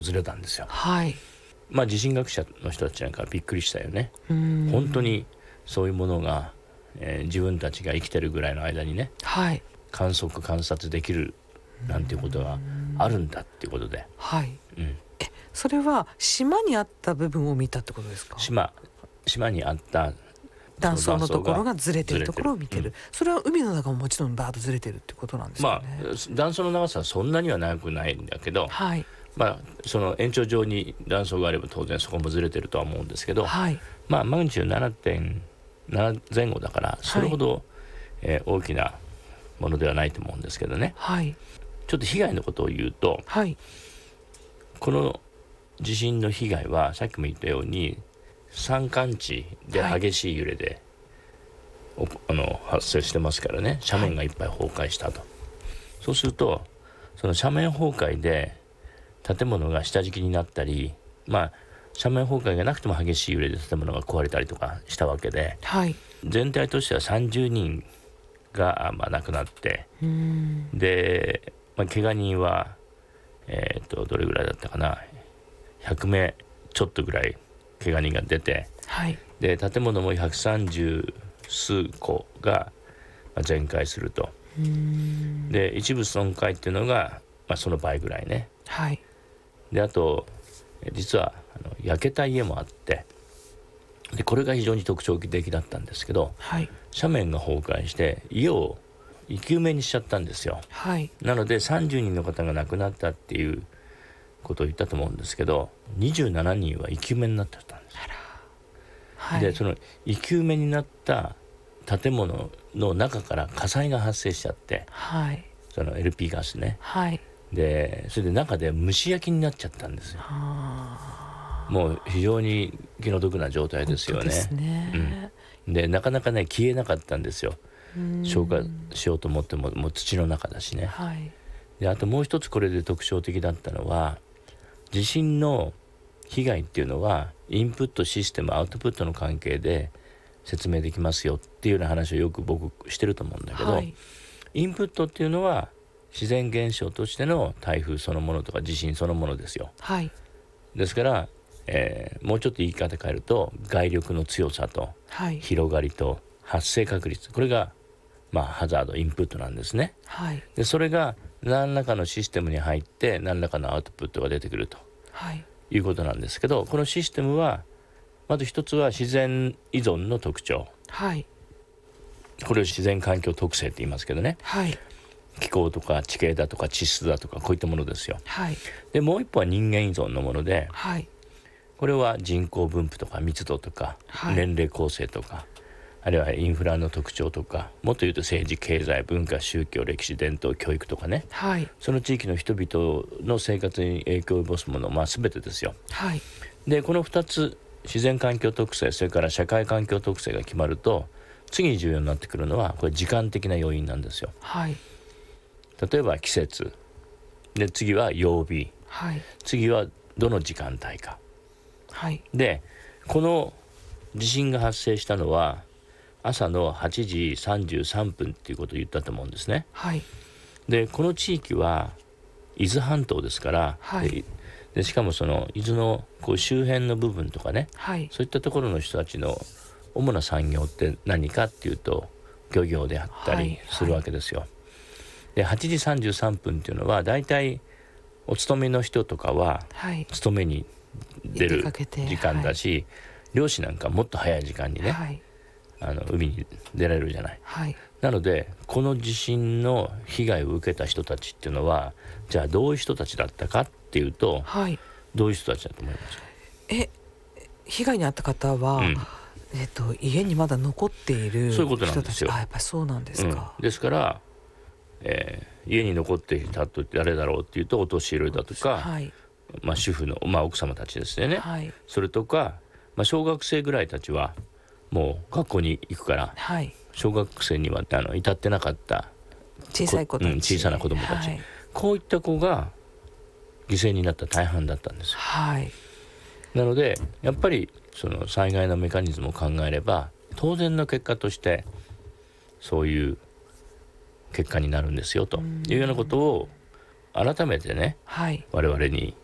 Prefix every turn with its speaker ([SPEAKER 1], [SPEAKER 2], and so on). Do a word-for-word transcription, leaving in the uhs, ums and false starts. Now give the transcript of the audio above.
[SPEAKER 1] ずれたんですよ。
[SPEAKER 2] はい。
[SPEAKER 1] まあ地震学者の人たちなんかびっくりしたよね。
[SPEAKER 2] うーん
[SPEAKER 1] 本当にそういうものが、えー自分たちが生きてるぐらいの間にね、
[SPEAKER 2] はい
[SPEAKER 1] 観測観察できるなんていうことがあるんだっていうことで、
[SPEAKER 2] はい。
[SPEAKER 1] うん、
[SPEAKER 2] それは島にあった部分を見たってことですか？
[SPEAKER 1] 島島にあった
[SPEAKER 2] 断層のところが
[SPEAKER 1] ず
[SPEAKER 2] ずれてるところを見てる、
[SPEAKER 1] ずれて
[SPEAKER 2] それは海の中ももちろんバーッとずれてるってことなんです
[SPEAKER 1] ま
[SPEAKER 2] かね。
[SPEAKER 1] あ断層の長さはそんなには長くないんだけど、
[SPEAKER 2] はい
[SPEAKER 1] まあその延長上に断層があれば当然そこもずれてるとは思うんですけど、
[SPEAKER 2] はい
[SPEAKER 1] まあマグニチュード ななてんなな 前後だからそれほど、えー大きなものではないと思うんですけどね。
[SPEAKER 2] はい
[SPEAKER 1] ちょっと被害のことを言うと、
[SPEAKER 2] はい
[SPEAKER 1] この地震の被害はさっきも言ったように山間地で激しい揺れで、おあの発生してますからね。斜面がいっぱい崩壊したと、そうするとその斜面崩壊で建物が下敷きになったり、まあ斜面崩壊がなくても激しい揺れで建物が壊れたりとかしたわけで、
[SPEAKER 2] はい
[SPEAKER 1] 全体としてはさんじゅうにんが、まあ、亡くなって、
[SPEAKER 2] うーん
[SPEAKER 1] で、まあ、怪我人は、えー、とどれぐらいだったかな、ひゃくめいちょっとぐらい怪我人が出て、
[SPEAKER 2] はい
[SPEAKER 1] で建物もひゃくさんじゅうすうこがまあ全壊すると。
[SPEAKER 2] うーん
[SPEAKER 1] で一部損壊っていうのが、まあ、その倍ぐらいね。
[SPEAKER 2] はい
[SPEAKER 1] であと実はあの焼けた家もあって、でこれが非常に特徴的だったんですけど、
[SPEAKER 2] はい
[SPEAKER 1] 斜面が崩壊して家を生き埋めにしちゃったんですよ。
[SPEAKER 2] はい
[SPEAKER 1] なのでさんじゅうにんの方が亡くなったっていうことを言ったと思うんですけど、にじゅうななにんは生き埋めになってたんです。
[SPEAKER 2] はい
[SPEAKER 1] でその生き埋めになった建物の中から火災が発生しちゃって、
[SPEAKER 2] はい
[SPEAKER 1] その エルピー ガスね、
[SPEAKER 2] はい
[SPEAKER 1] でそれで中で蒸し焼きになっちゃったんですよ。
[SPEAKER 2] は
[SPEAKER 1] もう非常に気の毒な状態ですよね。
[SPEAKER 2] 本当ですね、
[SPEAKER 1] うん、でなかなかね消えなかったんですよ。
[SPEAKER 2] うーん
[SPEAKER 1] 消火しようと思ってももう土の中だしね。
[SPEAKER 2] はい
[SPEAKER 1] であともう一つこれで特徴的だったのは、地震の被害っていうのはインプットシステムアウトプットの関係で説明できますよっていうような話をよく僕してると思うんだけど、
[SPEAKER 2] はい
[SPEAKER 1] インプットっていうのは自然現象としての台風そのものとか地震そのものですよ。
[SPEAKER 2] はい
[SPEAKER 1] ですから、えーもうちょっと言い方変えると外力の強さと
[SPEAKER 2] はい
[SPEAKER 1] 広がりと発生確率、これがまあハザードインプットなんですね。
[SPEAKER 2] はい
[SPEAKER 1] でそれが何らかのシステムに入って何らかのアウトプットが出てくると
[SPEAKER 2] はい
[SPEAKER 1] いうことなんですけど、このシステムはまず一つは自然依存の特徴、
[SPEAKER 2] はい
[SPEAKER 1] これを自然環境特性って言いますけどね、
[SPEAKER 2] はい
[SPEAKER 1] 気候とか地形だとか地質だとかこういったものですよ。
[SPEAKER 2] はい
[SPEAKER 1] でもう一方は人間依存のもので、
[SPEAKER 2] はい
[SPEAKER 1] これは人口分布とか密度とか、
[SPEAKER 2] はい
[SPEAKER 1] 年齢構成とか、あるいはインフラの特徴とか、もっと言うと政治経済文化宗教歴史伝統教育とかね、
[SPEAKER 2] はい
[SPEAKER 1] その地域の人々の生活に影響を及ぼすもの、まあ、全てですよ。
[SPEAKER 2] はい
[SPEAKER 1] でこのふたつ、自然環境特性それから社会環境特性が決まると、次に重要になってくるのはこれ時間的な要因なんですよ。
[SPEAKER 2] はい
[SPEAKER 1] 例えば季節で、次は曜日、
[SPEAKER 2] はい
[SPEAKER 1] 次はどの時間帯か
[SPEAKER 2] はい
[SPEAKER 1] で、この地震が発生したのは朝のはちじさんじゅうさんぷんっていうことを言ったと思うんですね。
[SPEAKER 2] はい
[SPEAKER 1] でこの地域は伊豆半島ですから、
[SPEAKER 2] はい
[SPEAKER 1] ででしかもその伊豆のこう周辺の部分とかね、
[SPEAKER 2] はい
[SPEAKER 1] そういったところの人たちの主な産業って何かっていうと漁業であった
[SPEAKER 2] はい
[SPEAKER 1] りするわけですよ。ではちじさんじゅうさんぷんっていうのはだいたいお勤めの人とかは
[SPEAKER 2] はい
[SPEAKER 1] 勤めに出る
[SPEAKER 2] 出かけて
[SPEAKER 1] 時間だし、漁師なんかもっと早い時間にね、
[SPEAKER 2] はい
[SPEAKER 1] あの海に出られるじゃない。
[SPEAKER 2] はい
[SPEAKER 1] なのでこの地震の被害を受けた人たちっていうのは、じゃあどういう人たちだったかっていうと、
[SPEAKER 2] はい
[SPEAKER 1] どういう人たちだと思いますか？
[SPEAKER 2] え被害に遭った方は、
[SPEAKER 1] うん
[SPEAKER 2] えっと家にまだ残っている
[SPEAKER 1] そういうことなん
[SPEAKER 2] 人たち、
[SPEAKER 1] ですよ
[SPEAKER 2] あやっぱりそうなんですか、
[SPEAKER 1] うん、ですから、えー家に残っていたと誰だろうっていうとお年寄りだとか、
[SPEAKER 2] はい
[SPEAKER 1] まあ、主婦の、まあ、奥様たちですよね、
[SPEAKER 2] はい
[SPEAKER 1] それとか、まあ、小学生ぐらいたちはもう学校に行くから
[SPEAKER 2] はい
[SPEAKER 1] 小学生にはあの至ってなかった
[SPEAKER 2] 小さい子たち、
[SPEAKER 1] うん小さな子供たち、
[SPEAKER 2] はい、
[SPEAKER 1] こういった子が犠牲になった大半だったんですよ。
[SPEAKER 2] はい
[SPEAKER 1] なのでやっぱりその災害のメカニズムを考えれば当然の結果としてそういう結果になるんですよというようなことを改めてね
[SPEAKER 2] はい
[SPEAKER 1] 我々に